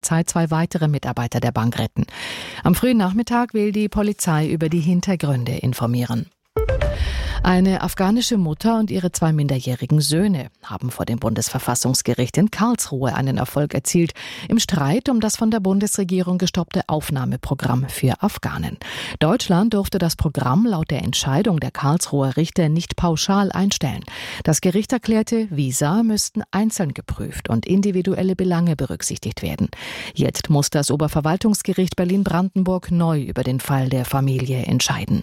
Polizei 2 weitere Mitarbeiter der Bank retten. Am frühen Nachmittag will die Polizei über die Hintergründe informieren. Eine afghanische Mutter und ihre 2 minderjährigen Söhne haben vor dem Bundesverfassungsgericht in Karlsruhe einen Erfolg erzielt im Streit um das von der Bundesregierung gestoppte Aufnahmeprogramm für Afghanen. Deutschland durfte das Programm laut der Entscheidung der Karlsruher Richter nicht pauschal einstellen. Das Gericht erklärte, Visa müssten einzeln geprüft und individuelle Belange berücksichtigt werden. Jetzt muss das Oberverwaltungsgericht Berlin-Brandenburg neu über den Fall der Familie entscheiden.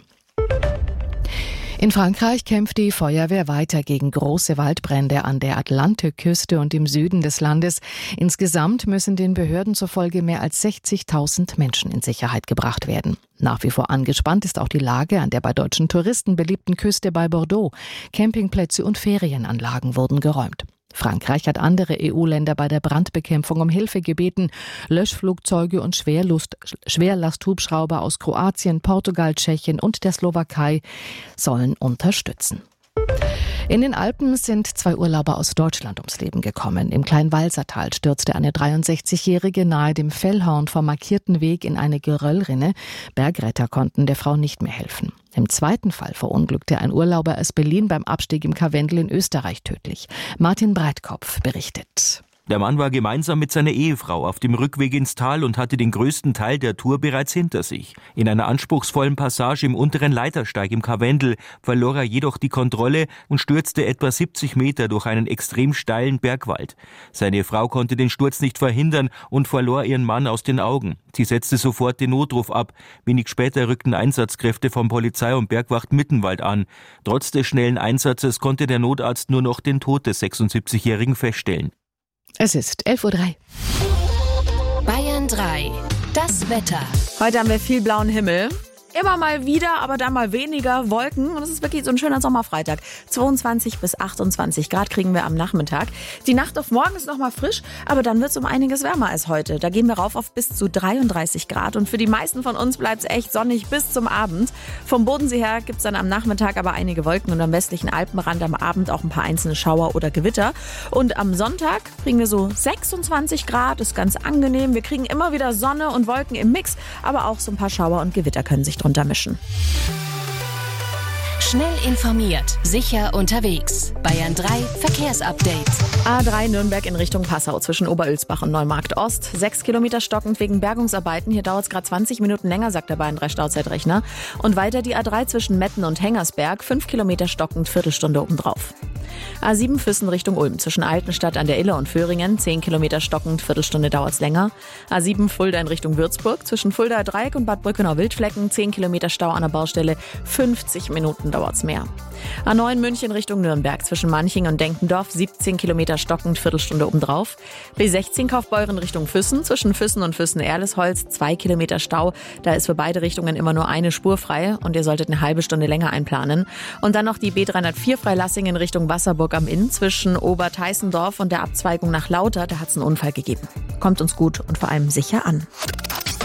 In Frankreich kämpft die Feuerwehr weiter gegen große Waldbrände an der Atlantikküste und im Süden des Landes. Insgesamt müssen den Behörden zufolge mehr als 60.000 Menschen in Sicherheit gebracht werden. Nach wie vor angespannt ist auch die Lage an der bei deutschen Touristen beliebten Küste bei Bordeaux. Campingplätze und Ferienanlagen wurden geräumt. Frankreich hat andere EU-Länder bei der Brandbekämpfung um Hilfe gebeten. Löschflugzeuge und Schwerlasthubschrauber aus Kroatien, Portugal, Tschechien und der Slowakei sollen unterstützen. In den Alpen sind 2 Urlauber aus Deutschland ums Leben gekommen. Im Kleinwalsertal stürzte eine 63-Jährige nahe dem Fellhorn vom markierten Weg in eine Geröllrinne. Bergretter konnten der Frau nicht mehr helfen. Im zweiten Fall verunglückte ein Urlauber aus Berlin beim Abstieg im Karwendel in Österreich tödlich. Martin Breitkopf berichtet. Der Mann war gemeinsam mit seiner Ehefrau auf dem Rückweg ins Tal und hatte den größten Teil der Tour bereits hinter sich. In einer anspruchsvollen Passage im unteren Leitersteig im Karwendel verlor er jedoch die Kontrolle und stürzte etwa 70 Meter durch einen extrem steilen Bergwald. Seine Frau konnte den Sturz nicht verhindern und verlor ihren Mann aus den Augen. Sie setzte sofort den Notruf ab. Wenig später rückten Einsatzkräfte von Polizei und Bergwacht Mittenwald an. Trotz des schnellen Einsatzes konnte der Notarzt nur noch den Tod des 76-Jährigen feststellen. Es ist 11:03 Uhr. Bayern 3, das Wetter. Heute haben wir viel blauen Himmel. Immer mal wieder, aber dann mal weniger Wolken. Und es ist wirklich so ein schöner Sommerfreitag. 22 bis 28 Grad kriegen wir am Nachmittag. Die Nacht auf morgen ist noch mal frisch, aber dann wird es um einiges wärmer als heute. Da gehen wir rauf auf bis zu 33 Grad. Und für die meisten von uns bleibt es echt sonnig bis zum Abend. Vom Bodensee her gibt es dann am Nachmittag aber einige Wolken und am westlichen Alpenrand am Abend auch ein paar einzelne Schauer oder Gewitter. Und am Sonntag kriegen wir so 26 Grad, ist ganz angenehm. Wir kriegen immer wieder Sonne und Wolken im Mix, aber auch so ein paar Schauer und Gewitter können sich drunter mischen. Schnell informiert, sicher unterwegs. Bayern 3 Verkehrsupdate. A3 Nürnberg in Richtung Passau zwischen Oberölsbach und Neumarkt Ost. 6 Kilometer stockend wegen Bergungsarbeiten. Hier dauert es gerade 20 Minuten länger, sagt der Bayern 3 Stauzeitrechner. Und weiter die A3 zwischen Metten und Hengersberg. 5 Kilometer stockend, Viertelstunde obendrauf. A7 Füssen Richtung Ulm zwischen Altenstadt an der Iller und Föhringen. 10 Kilometer stockend, Viertelstunde dauert es länger. A7 Fulda in Richtung Würzburg zwischen Fuldaer Dreieck und Bad Brückenau-Wildflecken. 10 Kilometer Stau an der Baustelle, 50 Minuten dauert es mehr. A9 München Richtung Nürnberg zwischen Manching und Denkendorf. 17 Kilometer stockend, Viertelstunde obendrauf. B16 Kaufbeuren Richtung Füssen zwischen Füssen und Füssen-Erlesholz. 2 Kilometer Stau. Da ist für beide Richtungen immer nur eine Spur frei und ihr solltet eine halbe Stunde länger einplanen. Und dann noch die B304 Freilassing in Richtung Wasserburg am Inn zwischen Oberteißendorf und der Abzweigung nach Lauter. Da hat es einen Unfall gegeben. Kommt uns gut und vor allem sicher an.